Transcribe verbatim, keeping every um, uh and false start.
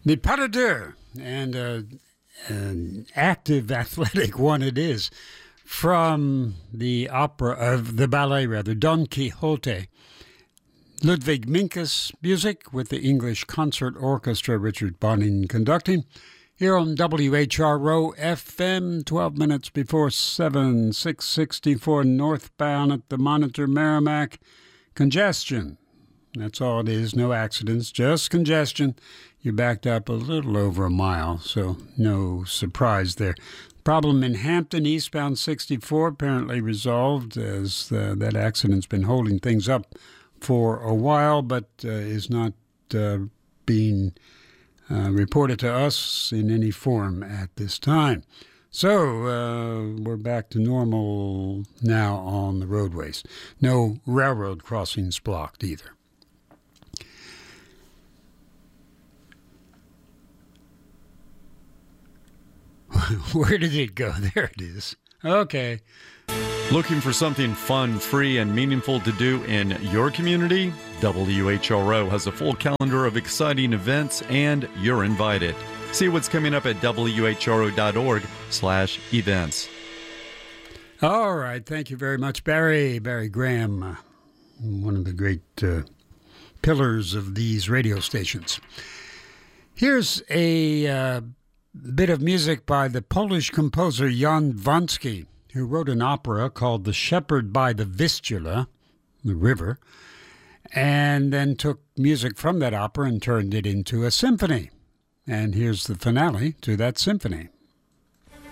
The Pas de Deux, and uh, an active athletic one it is, from the opera of the ballet, rather, Don Quixote. Ludwig Minkus music with the English Concert Orchestra, Richard Bonin conducting. Here on W H R O F M, twelve minutes before seven, six sixty-four northbound at the Monitor Merrimack. Congestion. That's all it is. No accidents, just congestion. You backed up a little over a mile, so no surprise there. Problem in Hampton, eastbound sixty-four, apparently resolved as uh, that accident's been holding things up for a while, but uh, is not uh, being uh, reported to us in any form at this time. So uh, we're back to normal now on the roadways. No railroad crossings blocked either. Where did it go? There it is. Okay. Looking for something fun, free, and meaningful to do in your community? W H R O has a full calendar of exciting events, and you're invited. See what's coming up at W H R O dot org slash events. All right. Thank you very much, Barry. Barry Graham, uh, one of the great uh, pillars of these radio stations. Here's a uh, bit of music by the Polish composer Jan Wansky, who wrote an opera called The Shepherd by the Vistula, the river, and then took music from that opera and turned it into a symphony. And here's the finale to that symphony.